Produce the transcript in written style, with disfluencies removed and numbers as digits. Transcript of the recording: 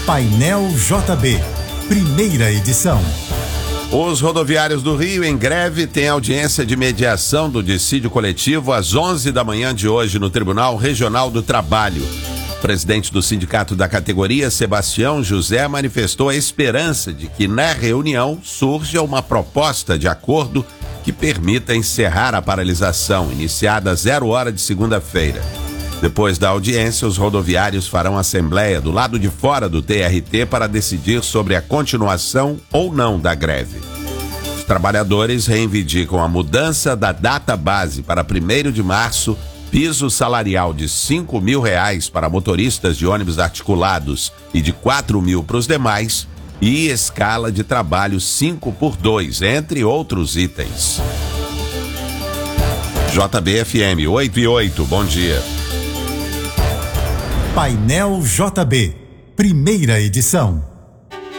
Painel JB, primeira edição. Os rodoviários do Rio em greve têm audiência de mediação do dissídio coletivo às 11 da manhã de hoje no Tribunal Regional do Trabalho. O presidente do sindicato da categoria, Sebastião José, manifestou a esperança de que na reunião surja uma proposta de acordo que permita encerrar a paralisação, iniciada às 0h de segunda-feira. Depois da audiência, os rodoviários farão assembleia do lado de fora do TRT para decidir sobre a continuação ou não da greve. Os trabalhadores reivindicam a mudança da data base para 1º de março, piso salarial de R$5.000 para motoristas de ônibus articulados e de R$4.000 para os demais, e escala de trabalho 5x2, entre outros itens. JBFM 8/8, bom dia. Painel JB, primeira edição.